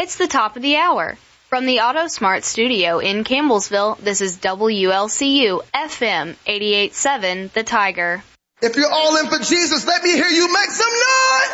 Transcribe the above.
It's the top of the hour. From the AutoSmart studio in Campbellsville, this is WLCU FM 88.7 The Tiger. If you're all in for Jesus, let me hear you make some noise!